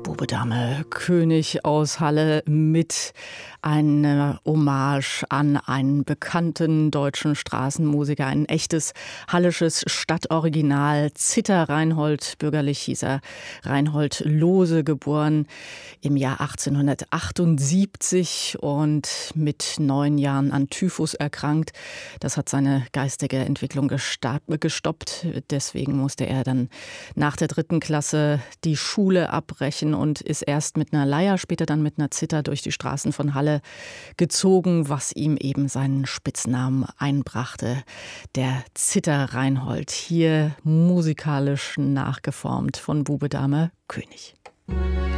Bube Dame König aus Halle mit einer Hommage an einen bekannten deutschen Straßenmusiker, ein echtes hallisches Stadtoriginal. Zitter Reinhold, bürgerlich hieß er Reinhold Lohse, geboren im Jahr 1878 und mit 9 Jahren an Typhus erkrankt. Das hat seine geistige Entwicklung gestoppt. Deswegen musste er dann nach der 3. Klasse die Schule abbrechen und ist erst mit einer Leier, später dann mit einer Zither durch die Straßen von Halle gezogen, was ihm eben seinen Spitznamen einbrachte, der Zitter Reinhold. Hier musikalisch nachgeformt von Bube Dame König.